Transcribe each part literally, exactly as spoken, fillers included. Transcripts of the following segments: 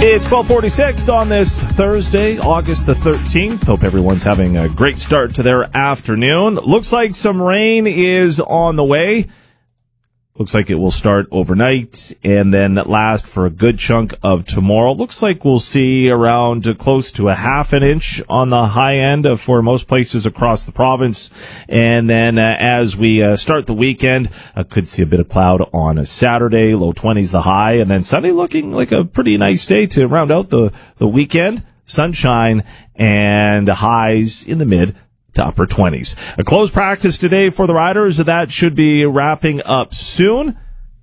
It's twelve forty-six on this Thursday, August the thirteenth. Hope everyone's having a great start to their afternoon. Looks like some rain is on the way. Looks like it will start overnight and then last for a good chunk of tomorrow. Looks like we'll see around close to a half an inch on the high end for most places across the province. And then uh, as we uh, start the weekend, uh, could see a bit of cloud on a Saturday, low twenties the high, and then Sunday looking like a pretty nice day to round out the, the weekend. Sunshine and highs in the mid to upper twenties. A closed practice today for the Riders. That should be wrapping up soon.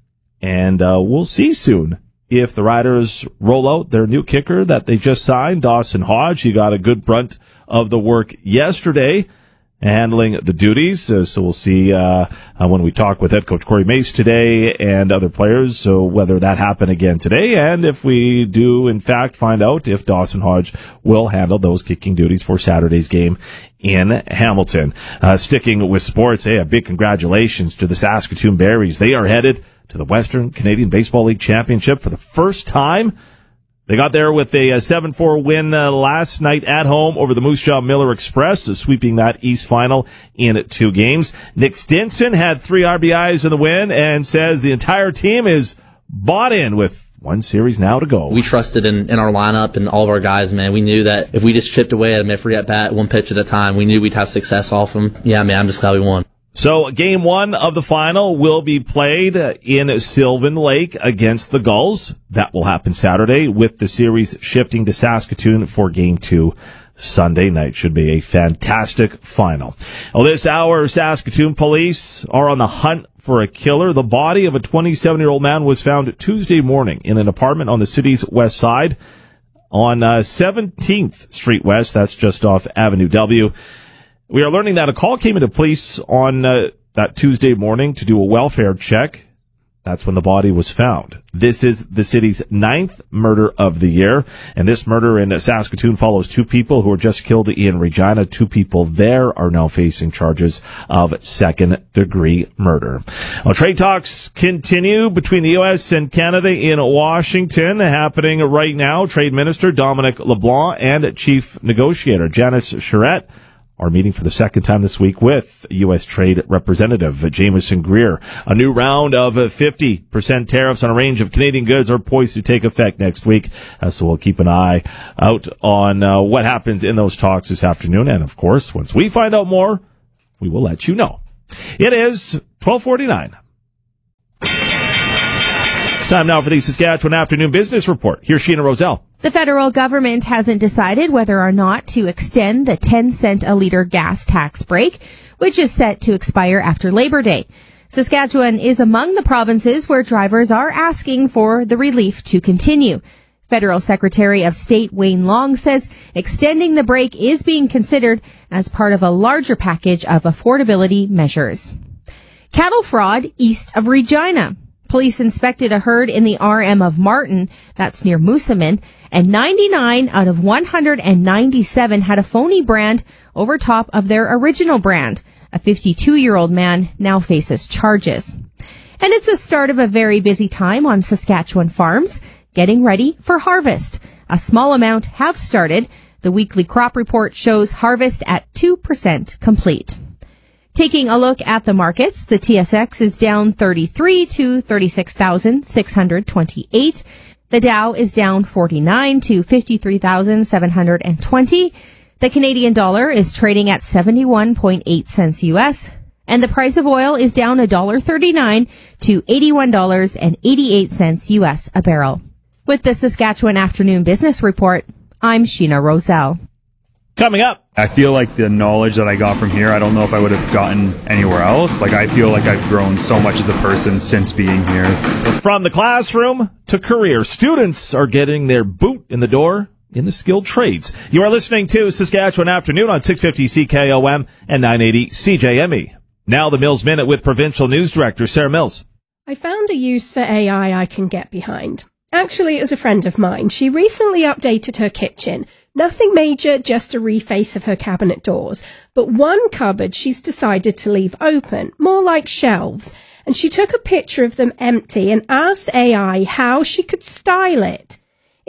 And uh, we'll see soon if the Riders roll out their new kicker that they just signed, Dawson Hodge. He got a good brunt of the work yesterday, handling the duties. Uh, so we'll see uh, uh, when we talk with head coach Corey Mace today and other players, so whether that happened again today, and if we do, in fact, find out if Dawson Hodge will handle those kicking duties for Saturday's game in Hamilton. Uh, sticking with sports, hey, a big congratulations to the Saskatoon Berries. They are headed to the Western Canadian Baseball League Championship for the first time. They got there with a seven four win uh, last night at home over the Moose Jaw Miller Express, uh, sweeping that East Final in two games. Nick Stinson had three R B Is in the win and says the entire team is bought in with one series now to go. We trusted in, in our lineup and all of our guys, man. We knew that if we just chipped away at them every at bat, one pitch at a time, we knew we'd have success off them. Yeah, man, I'm just glad we won. So game one of the final will be played in Sylvan Lake against the Gulls. That will happen Saturday, with the series shifting to Saskatoon for game two Sunday night. Should be a fantastic final. Well, this hour, Saskatoon police are on the hunt for a killer. The body of a twenty-seven-year-old man was found Tuesday morning in an apartment on the city's west side on uh, seventeenth Street West. That's just off Avenue W. We are learning that a call came into police on uh, that Tuesday morning to do a welfare check. That's when the body was found. This is the city's ninth murder of the year, and this murder in Saskatoon follows two people who were just killed in Regina. Two people there are now facing charges of second-degree murder. Well, trade talks continue between the U S and Canada in Washington, happening right now. Trade Minister Dominic LeBlanc and Chief Negotiator Janice Charette are meeting for the second time this week with U S Trade Representative Jameson Greer. A new round of fifty percent tariffs on a range of Canadian goods are poised to take effect next week. Uh, so we'll keep an eye out on uh, what happens in those talks this afternoon. And, of course, once we find out more, we will let you know. It is twelve forty-nine. It's time now for the Saskatchewan Afternoon Business Report. Here's Sheena Roselle. The federal government hasn't decided whether or not to extend the ten cent a litre gas tax break, which is set to expire after Labor Day. Saskatchewan is among the provinces where drivers are asking for the relief to continue. Federal Secretary of State Wayne Long says extending the break is being considered as part of a larger package of affordability measures. Cattle fraud east of Regina. Police inspected a herd in the R M of Martin, that's near Moosomin, and ninety-nine out of one hundred ninety-seven had a phony brand over top of their original brand. A fifty-two-year-old man now faces charges. And it's the start of a very busy time on Saskatchewan farms, getting ready for harvest. A small amount have started. The weekly crop report shows harvest at two percent complete. Taking a look at the markets, the T S X is down thirty-three to thirty-six thousand six hundred twenty-eight. The Dow is down forty-nine to fifty-three thousand seven hundred twenty. The Canadian dollar is trading at seventy-one point eight cents U S. And the price of oil is down one dollar thirty-nine to eighty-one dollars and eighty-eight cents U S a barrel. With the Saskatchewan Afternoon Business Report, I'm Sheena Roselle. Coming up, I feel like the knowledge that I got from here, I don't know if I would have gotten anywhere else. Like, I feel like I've grown so much as a person since being here. From the classroom to career, students are getting their boot in the door in the skilled trades. You are listening to Saskatchewan Afternoon on six fifty C K O M and nine eighty C J M E. Now the Mills Minute with Provincial News Director Sarah Mills. I found a use for A I I can get behind. Actually, it was a friend of mine. She recently updated her kitchen. Nothing major, just a reface of her cabinet doors. But one cupboard she's decided to leave open, more like shelves. And she took a picture of them empty and asked A I how she could style it.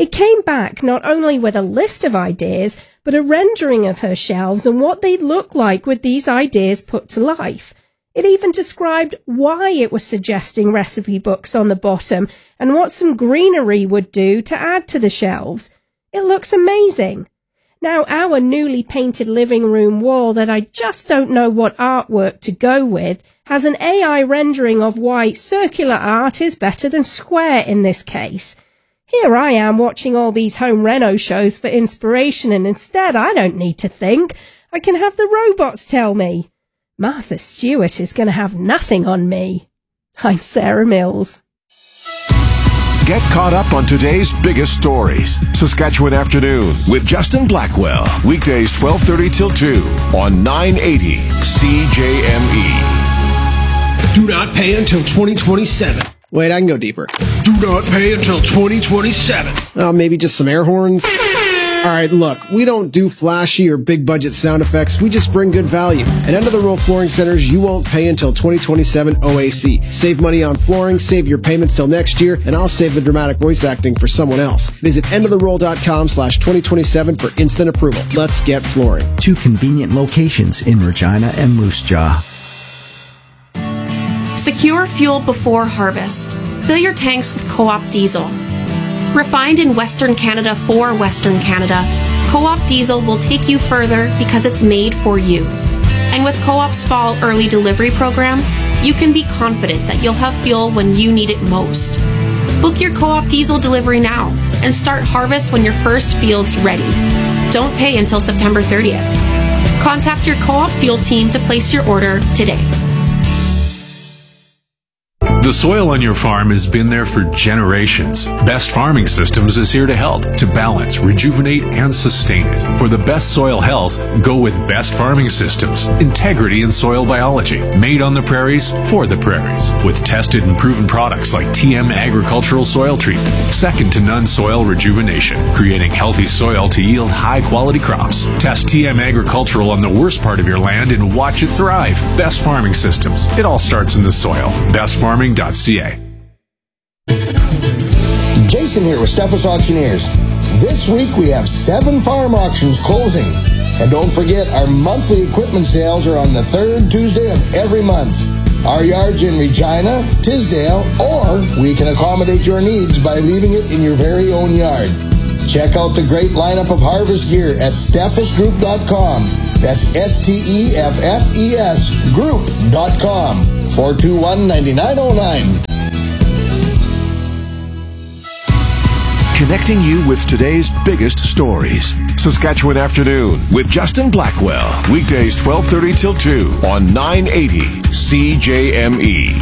It came back not only with a list of ideas, but a rendering of her shelves and what they'd look like with these ideas put to life. It even described why it was suggesting recipe books on the bottom and what some greenery would do to add to the shelves. It looks amazing. Now, our newly painted living room wall that I just don't know what artwork to go with has an A I rendering of why circular art is better than square in this case. Here I am watching all these home reno shows for inspiration, and instead I don't need to think. I can have the robots tell me. Martha Stewart is going to have nothing on me. I'm Sarah Mills. Get caught up on today's biggest stories. Saskatchewan Afternoon with Justin Blackwell. Weekdays twelve thirty till two on nine eighty C J M E. Do not pay until twenty twenty-seven. Wait, I can go deeper. Do not pay until twenty twenty-seven. Oh, maybe just some air horns? All right, look, we don't do flashy or big budget sound effects. We just bring good value. At End of the Roll Flooring Centers, you won't pay until twenty twenty-seven O A C. Save money on flooring, save your payments till next year, and I'll save the dramatic voice acting for someone else. Visit end of the roll dot com slash twenty twenty-seven for instant approval. Let's get flooring. Two convenient locations in Regina and Moose Jaw. Secure fuel before harvest. Fill your tanks with Co-op diesel. Refined in Western Canada for Western Canada, Co-op diesel will take you further because it's made for you. And with Co-op's fall early delivery program, you can be confident that you'll have fuel when you need it most. Book your Co-op diesel delivery now and start harvest when your first field's ready. Don't pay until September thirtieth. Contact your Co-op fuel team to place your order today. The soil on your farm has been there for generations. Best Farming Systems is here to help, to balance, rejuvenate, and sustain it. For the best soil health, go with Best Farming Systems. Integrity in soil biology. Made on the prairies, for the prairies. With tested and proven products like T M Agricultural Soil Treatment. Second to none soil rejuvenation. Creating healthy soil to yield high-quality crops. Test T M Agricultural on the worst part of your land and watch it thrive. Best Farming Systems. It all starts in the soil. Best Farming dot c a. Jason here with Steffes Auctioneers. This week we have seven farm auctions closing. And don't forget, our monthly equipment sales are on the third Tuesday of every month. Our yards in Regina, Tisdale, or we can accommodate your needs by leaving it in your very own yard. Check out the great lineup of harvest gear at steffes group dot com. That's S T E F F E S group dot com. four two one, nine nine zero nine. Connecting you with today's biggest stories. Saskatchewan Afternoon with Justin Blackwell. Weekdays twelve thirty till two on nine eighty C J M E.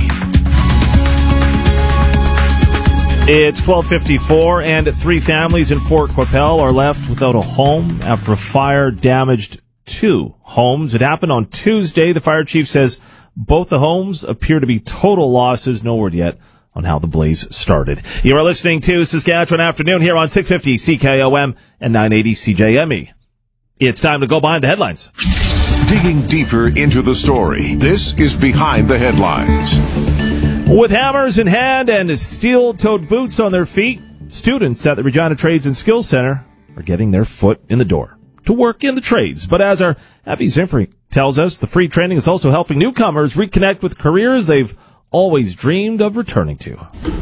It's twelve fifty-four, and three families in Fort Qu'Appelle are left without a home after a fire damaged two homes. It happened on Tuesday. The fire chief says both the homes appear to be total losses. No word yet on how the blaze started. You are listening to Saskatchewan Afternoon here on six fifty C K O M and nine eighty C J M E. It's time to go behind the headlines. Digging deeper into the story, this is Behind the Headlines. With hammers in hand and steel-toed boots on their feet, students at the Regina Trades and Skills Center are getting their foot in the door to work in the trades. But as our Abby Zinfrey tells us, the free training is also helping newcomers reconnect with careers they've always dreamed of returning to.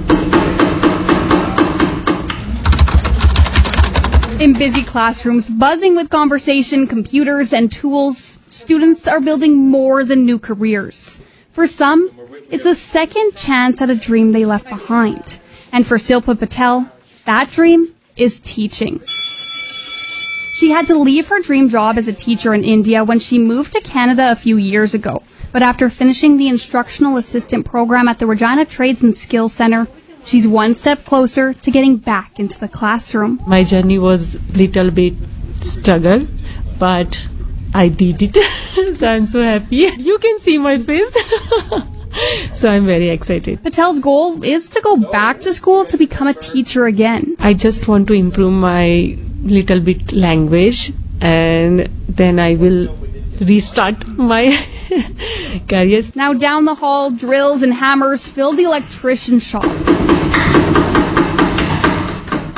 In busy classrooms, buzzing with conversation, computers, and tools, students are building more than new careers. For some, it's a second chance at a dream they left behind. And for Silpa Patel, that dream is teaching. She had to leave her dream job as a teacher in India when she moved to Canada a few years ago. But after finishing the instructional assistant program at the Regina Trades and Skills Center, she's one step closer to getting back into the classroom. My journey was a little bit struggle, but I did it. So I'm so happy. You can see my face. So I'm very excited. Patel's goal is to go back to school to become a teacher again. I just want to improve my little bit language, and then I will restart my career. Now down the hall, drills and hammers fill the electrician shop.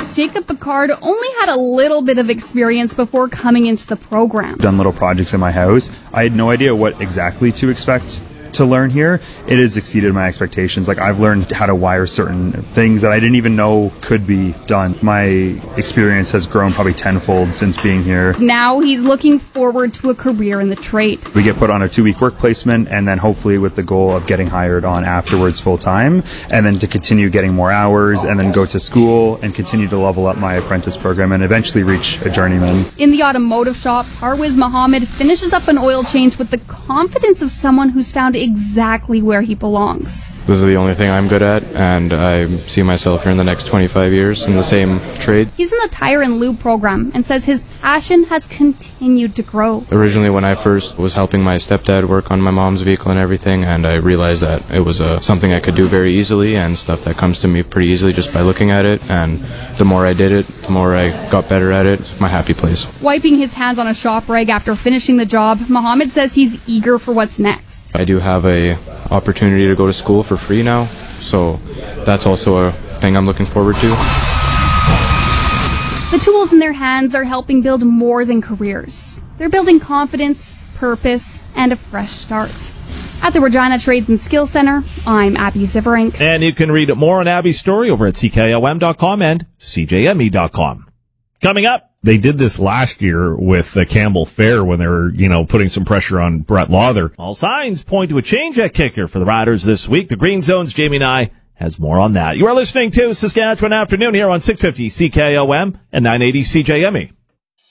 Jacob Picard only had a little bit of experience before coming into the program. Done little projects in my house. I had no idea what exactly to expect to learn here. It has exceeded my expectations. Like, I've learned how to wire certain things that I didn't even know could be done. My experience has grown probably tenfold since being here. Now he's looking forward to a career in the trade. We get put on a two-week work placement, and then hopefully with the goal of getting hired on afterwards full-time, and then to continue getting more hours, and then go to school and continue to level up my apprentice program and eventually reach a journeyman. In the automotive shop, Parwiz Mohammed finishes up an oil change with the confidence of someone who's found exactly where he belongs. This is the only thing I'm good at, and I see myself here in the next twenty-five years in the same trade. He's in the tire and lube program and says his passion has continued to grow. Originally, when I first was helping my stepdad work on my mom's vehicle and everything, and I realized that it was uh, something I could do very easily and stuff that comes to me pretty easily just by looking at it, and the more I did it, the more I got better at it. It's my happy place. Wiping his hands on a shop rag after finishing the job, Mohammed says he's eager for what's next. I do have a opportunity to go to school for free now, so that's also a thing I'm looking forward to. The tools in their hands are helping build more than careers. They're building confidence, purpose, and a fresh start. At the Regina Trades and Skills Center, I'm Abby Ziverink. And you can read more on Abby's story over at C K O M dot com and C J M E dot com. Coming up, they did this last year with uh, Campbell Fair when they were, you know, putting some pressure on Brett Lawther. All signs point to a change at kicker for the Riders this week. The Green Zone's Jamie Nye has more on that. You are listening to Saskatchewan Afternoon here on six fifty C K O M and nine eighty C J M E.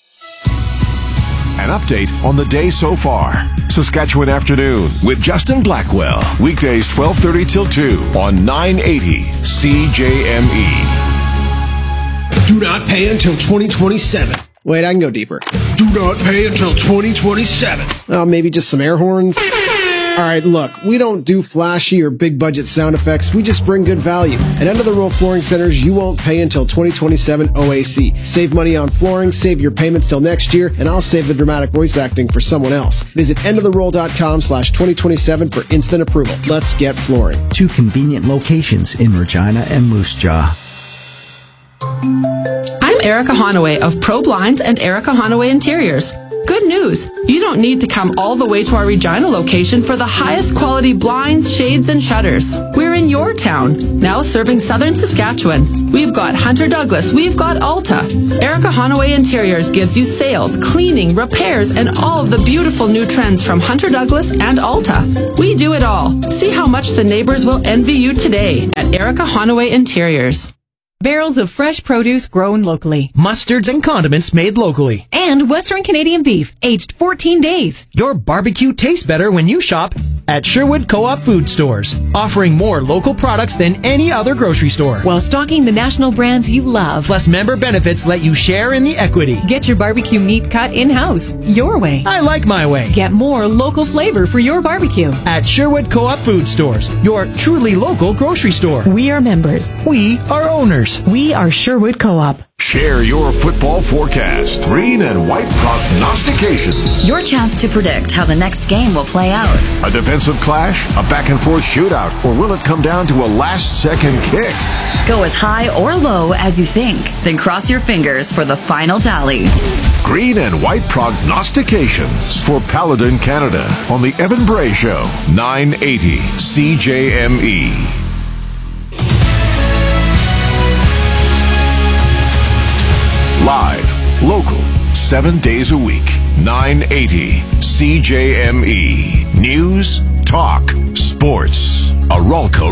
An update on the day so far. Saskatchewan Afternoon with Justin Blackwell. Weekdays twelve thirty till two on nine eighty C J M E. Do not pay until twenty twenty-seven. Wait, I can go deeper. Do not pay until twenty twenty-seven. Oh, maybe just some air horns? All right, look, we don't do flashy or big budget sound effects. We just bring good value. At End of the Row Flooring Centers, you won't pay until twenty twenty-seven O A C. Save money on flooring, save your payments till next year, and I'll save the dramatic voice acting for someone else. Visit end of the roll dot com slash twenty twenty-seven for instant approval. Let's get flooring. Two convenient locations in Regina and Moose Jaw. I'm Erica Honaway of Pro Blinds and Erica Honaway Interiors. Good news! You don't need to come all the way to our Regina location for the highest quality blinds, shades, and shutters. We're in your town, now serving southern Saskatchewan. We've got Hunter Douglas, we've got Alta. Erica Honaway Interiors gives you sales, cleaning, repairs, and all of the beautiful new trends from Hunter Douglas and Alta. We do it all. See how much the neighbors will envy you today at Erica Honaway Interiors. Barrels of fresh produce grown locally. Mustards and condiments made locally. And Western Canadian beef, aged fourteen days. Your barbecue tastes better when you shop at Sherwood Co-op Food Stores, offering more local products than any other grocery store. While stocking the national brands you love. Plus member benefits let you share in the equity. Get your barbecue meat cut in-house, your way. I like my way. Get more local flavor for your barbecue. At Sherwood Co-op Food Stores, your truly local grocery store. We are members. We are owners. We are Sherwood Co-op. Share your football forecast. Green and white prognostications. Your chance to predict how the next game will play out. A defensive clash, a back and forth shootout, or will it come down to a last second kick? Go as high or low as you think, then cross your fingers for the final tally. Green and white prognostications for Paladin Canada on the Evan Bray Show, nine eighty C J M E. Live, local, seven days a week, nine eighty C J M E. News, talk, sports. A Ralco